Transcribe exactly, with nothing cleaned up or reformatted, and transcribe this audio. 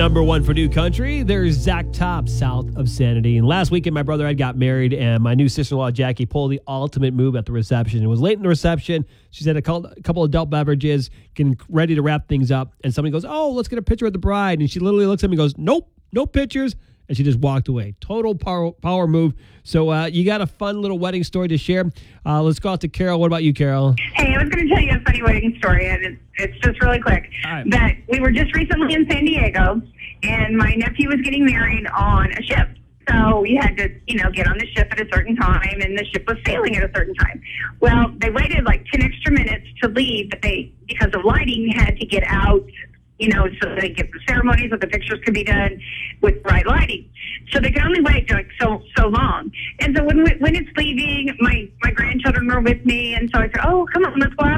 Number one for New Country, there's Zach Top, South of Sanity. And last weekend, my brother Ed got married, and my new sister-in-law, Jackie, pulled the ultimate move at the reception. It was late in the reception. She said a couple of adult beverages, getting ready to wrap things up. And somebody goes, oh, let's get a picture of the bride. And she literally looks at me and goes, nope, no pictures. And she just walked away. Total power power move. So uh, you got a fun little wedding story to share. Uh, let's go out to Carol. What about you, Carol? Hey, I was going to tell you a funny wedding story, and it's, it's just really quick. Right. That we were just recently in San Diego, and my nephew was getting married on a ship. So we had to, you know, get on the ship at a certain time, and the ship was sailing at a certain time. Well, they waited like ten extra minutes to leave, but they, because of lighting, had to get out, you know, so they get the ceremony so the pictures could be done with bright lighting. So they could only wait like so so long. And so when we, when it's leaving, my, my grandchildren were with me, and so I said, oh, come on, let's go out